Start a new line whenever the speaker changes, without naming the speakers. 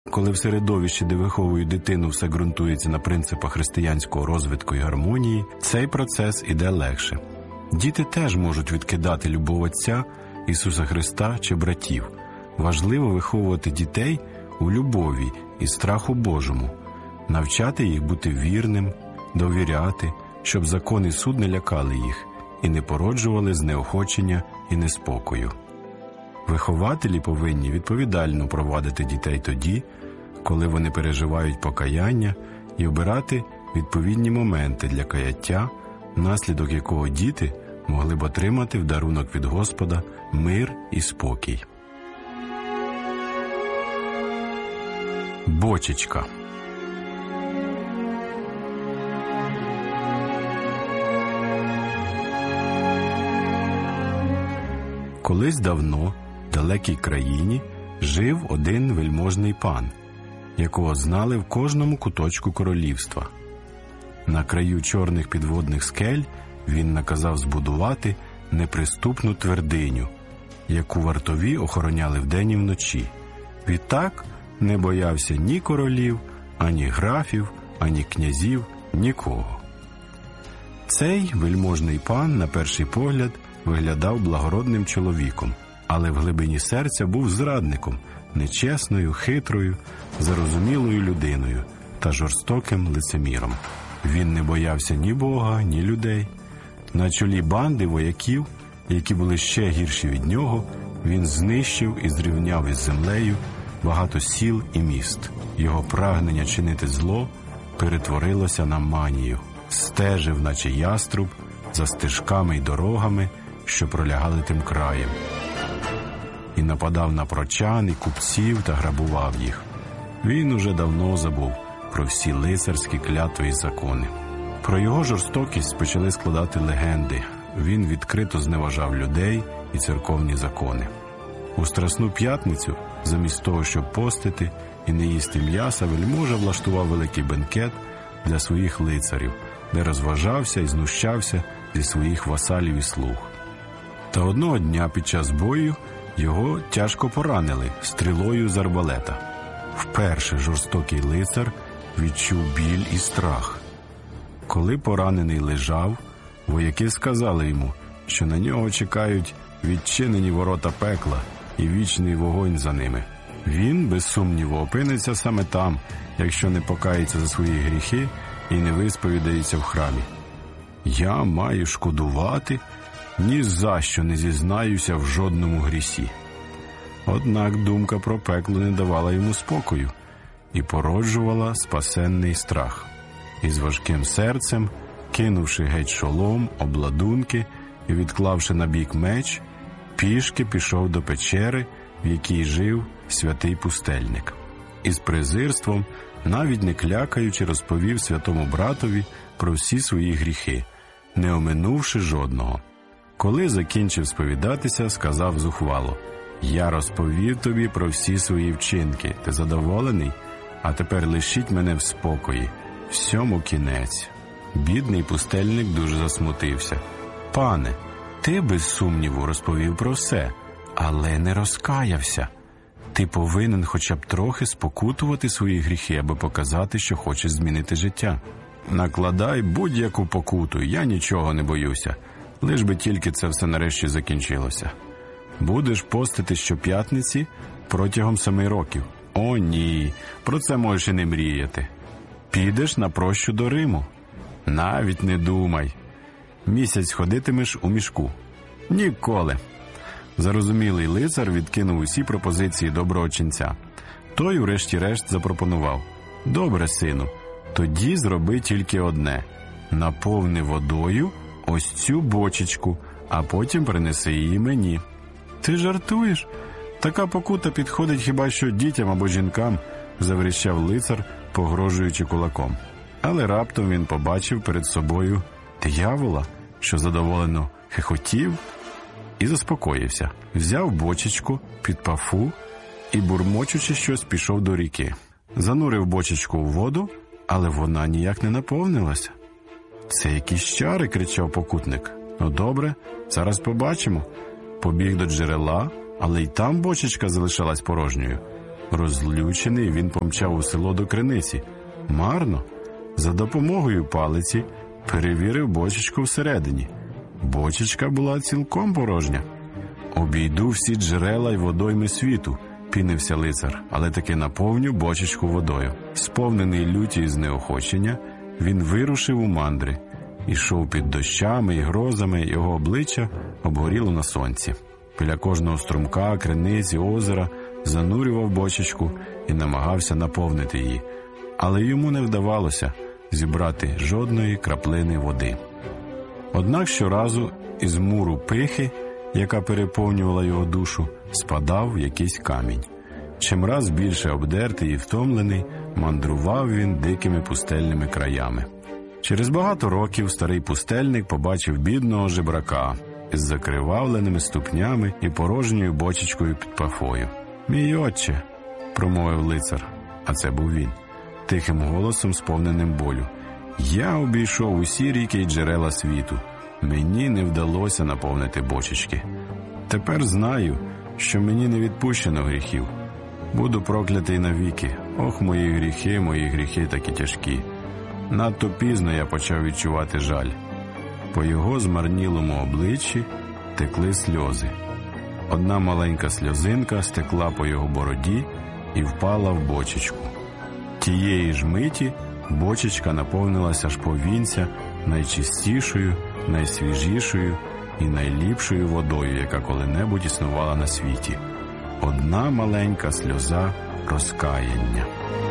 Коли в середовищі, де виховують дитину, все ґрунтується на принципах християнського розвитку і гармонії, цей процес іде легше. Діти теж можуть відкидати любов Отця, Ісуса Христа чи братів. Важливо виховувати дітей у любові і страху Божому, навчати їх бути вірним, довіряти, щоб закон і суд не лякали їх і не породжували знеохочення і неспокою. Вихователі повинні відповідально провадити дітей тоді, коли вони переживають покаяння, і обирати відповідні моменти для каяття, внаслідок якого діти могли б отримати в дарунок від Господа мир і спокій. Бочечка. Колись давно в далекій країні жив один вельможний пан, якого знали в кожному куточку королівства. На краю чорних підводних скель він наказав збудувати неприступну твердиню, яку вартові охороняли вдень і вночі. Відтак не боявся ні королів, ані графів, ані князів, нікого. Цей вельможний пан, на перший погляд, виглядав благородним чоловіком, але в глибині серця був зрадником, нечесною, хитрою, зарозумілою людиною та жорстоким лицеміром. Він не боявся ні Бога, ні людей. На чолі банди вояків, які були ще гірші від нього, він знищив і зрівняв із землею багато сіл і міст. Його прагнення чинити зло перетворилося на манію. Стежив, наче яструб, за стежками й дорогами, що пролягали тим краєм. І нападав на прочан і купців та грабував їх. Він уже давно забув про всі лицарські клятви і закони. Про його жорстокість почали складати легенди. Він відкрито зневажав людей і церковні закони. У Страсну п'ятницю, замість того, щоб постити і не їсти м'яса, вельможа влаштував великий бенкет для своїх лицарів, де розважався і знущався зі своїх васалів і слуг. Та одного дня під час бою його тяжко поранили стрілою з арбалета. Вперше жорстокий лицар відчув біль і страх. Коли поранений лежав, вояки сказали йому, що на нього чекають відчинені ворота пекла і вічний вогонь за ними. Він, без сумніву, опиниться саме там, якщо не покається за свої гріхи і не висповідається в храмі. Я маю шкодувати, ні за що не зізнаюся в жодному грісі. Однак думка про пекло не давала йому спокою і породжувала спасенний страх. І з важким серцем, кинувши геть шолом, обладунки і відклавши на бік меч, пішки пішов до печери, в якій жив святий пустельник. І з презирством, навіть не клякаючи, розповів святому братові про всі свої гріхи, не оминувши жодного. Коли закінчив сповідатися, сказав зухвало: «Я розповів тобі про всі свої вчинки. Ти задоволений? А тепер лишіть мене в спокої. Всьому кінець». Бідний пустельник дуже засмутився. «Пане, ти без сумніву розповів про все, але не розкаявся. Ти повинен хоча б трохи спокутувати свої гріхи, аби показати, що хочеш змінити життя. Накладай будь-яку покуту, я нічого не боюся. Лиш би тільки це все нарешті закінчилося. Будеш постити щоп'ятниці протягом 7 років. О, ні, про це можеш і не мріяти. Підеш на прощу до Риму. Навіть не думай. Місяць ходитимеш у мішку. Ніколи». Зарозумілий лицар відкинув усі пропозиції доброго ченця. Той, врешті-решт, запропонував: «Добре, сину, тоді зроби тільки одне. Наповни водою ось цю бочечку, а потім принеси її мені». «Ти жартуєш? Така покута підходить хіба що дітям або жінкам», – заверещав лицар, погрожуючи кулаком. Але раптом він побачив перед собою диявола, що задоволено хихотів, і заспокоївся. Взяв бочечку під пафу і, бурмочучи щось, пішов до ріки. Занурив бочечку у воду, але вона ніяк не наповнилася. «Це якісь чари!» – кричав покутник. «Ну добре, зараз побачимо». Побіг до джерела, але й там бочечка залишалась порожньою. Розлючений, він помчав у село до криниці. Марно. За допомогою палиці перевірив бочечку всередині. Бочечка була цілком порожня. «Обійду всі джерела й водойми світу», – пінився лицар, але таки наповню бочечку водою. Сповнений люті і знеохочення, він вирушив у мандри. Ішов під дощами і грозами, його обличчя обгоріло на сонці. Біля кожного струмка, криниці, озера занурював бочечку і намагався наповнити її. Але йому не вдавалося зібрати жодної краплини води. Однак щоразу із муру пихи, яка переповнювала його душу, спадав якийсь камінь. Чимраз більше обдертий і втомлений, мандрував він дикими пустельними краями. Через багато років старий пустельник побачив бідного жебрака із закривавленими ступнями і порожньою бочечкою під пахвою. «Мій отче», – промовив лицар, а це був він, тихим голосом, сповненим болю. «Я обійшов усі ріки й джерела світу. Мені не вдалося наповнити бочечки. Тепер знаю, що мені не відпущено гріхів. Буду проклятий навіки. Ох, мої гріхи такі тяжкі. Надто пізно я почав відчувати жаль. По його змарнілому обличчі текли сльози. Одна маленька сльозинка стекла по його бороді і впала в бочечку. Тієї ж миті бочечка наповнилася аж по вінця найчистішою, найсвіжішою і найліпшою водою, яка коли-небудь існувала на світі. Одна маленька сльоза розкаяння.